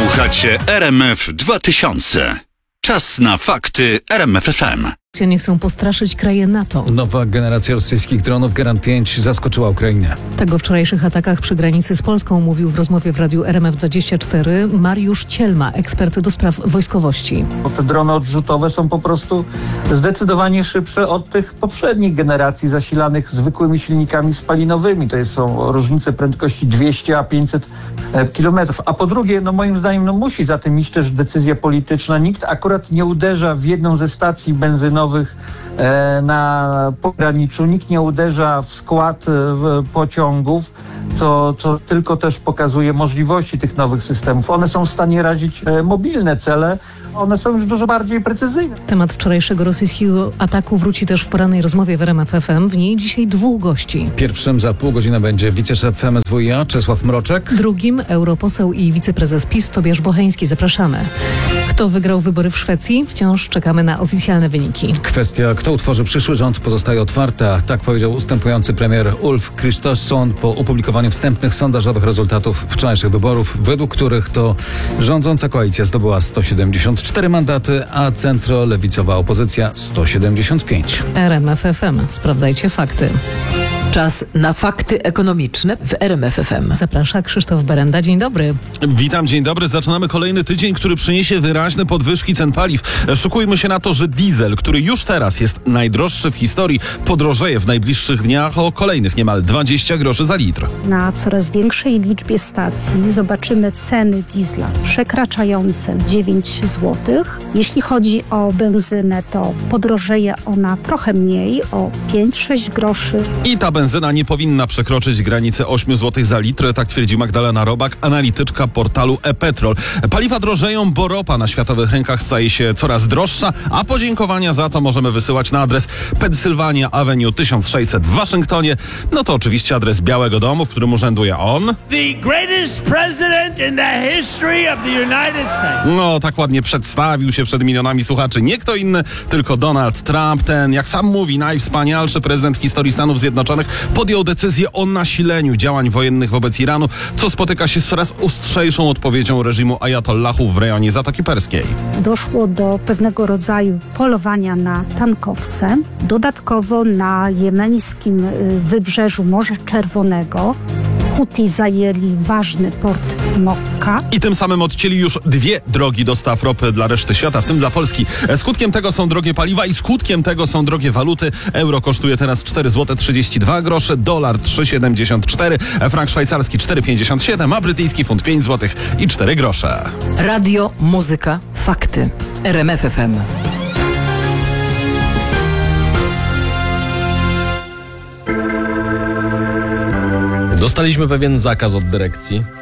Słuchacie RMF 2000. Czas na fakty RMF FM. Nie chcą postraszyć kraje NATO. Nowa generacja rosyjskich dronów Geran 5 zaskoczyła Ukrainę. Tak o wczorajszych atakach przy granicy z Polską mówił w rozmowie w radiu RMF24 Mariusz Cielma, ekspert do spraw wojskowości. Bo te drony odrzutowe są po prostu zdecydowanie szybsze od tych poprzednich generacji zasilanych zwykłymi silnikami spalinowymi. To są różnice prędkości 200 a 500 km. A po drugie, moim zdaniem musi za tym iść też decyzja polityczna. Nikt akurat nie uderza w jedną ze stacji benzynowych na pograniczu, nikt nie uderza w skład pociągów, co tylko też pokazuje możliwości tych nowych systemów. One są w stanie razić mobilne cele, one są już dużo bardziej precyzyjne. Temat wczorajszego rosyjskiego ataku wróci też w porannej rozmowie w RMF FM. W niej dzisiaj dwóch gości. Pierwszym za pół godziny będzie wiceszef MSWiA Czesław Mroczek. Drugim europoseł i wiceprezes PiS Tobiasz Bocheński. Zapraszamy. Kto wygrał wybory w Szwecji? Wciąż czekamy na oficjalne wyniki. Kwestia, kto utworzy przyszły rząd, pozostaje otwarta. Tak powiedział ustępujący premier Ulf Kristersson po opublikowaniu wstępnych sondażowych rezultatów wczorajszych wyborów, według których to rządząca koalicja zdobyła 174 mandaty, a centro-lewicowa opozycja 175. RMF FM. Sprawdzajcie fakty. Czas na fakty ekonomiczne w RMF FM. Zaprasza Krzysztof Berenda. Dzień dobry. Witam, dzień dobry. Zaczynamy kolejny tydzień, który przyniesie wyraźne podwyżki cen paliw. Szykujmy się na to, że diesel, który już teraz jest najdroższy w historii, podrożeje w najbliższych dniach o kolejnych niemal 20 groszy za litr. Na coraz większej liczbie stacji zobaczymy ceny diesla przekraczające 9 zł. Jeśli chodzi o benzynę, to podrożeje ona trochę mniej, o 5-6 groszy. I ta benzyna nie powinna przekroczyć granicy 8 zł za litr, tak twierdzi Magdalena Robak, analityczka portalu ePetrol. Paliwa drożeją, bo ropa na światowych rynkach staje się coraz droższa, a podziękowania za to możemy wysyłać na adres Pennsylvania Avenue 1600 w Waszyngtonie. No to oczywiście adres Białego Domu, w którym urzęduje on. The greatest president in the history of the United States. No, tak ładnie przedstawił się przed milionami słuchaczy. Nie kto inny, tylko Donald Trump, ten, jak sam mówi, najwspanialszy prezydent w historii Stanów Zjednoczonych, podjął decyzję o nasileniu działań wojennych wobec Iranu, co spotyka się z coraz ostrzejszą odpowiedzią reżimu ajatollahów w rejonie Zatoki Perskiej. Doszło do pewnego rodzaju polowania na tankowce. Dodatkowo na jemeńskim wybrzeżu Morza Czerwonego Huti zajęli ważny port Mokka. I tym samym odcięli już 2 drogi dostaw ropy dla reszty świata, w tym dla Polski. Skutkiem tego są drogie paliwa i skutkiem tego są drogie waluty. Euro kosztuje teraz 4 zł 32 grosze, dolar 3,74, frank szwajcarski 4,57, a brytyjski funt 5 zł i 4 grosze. Radio, muzyka, fakty. RMF FM. Dostaliśmy pewien zakaz od dyrekcji.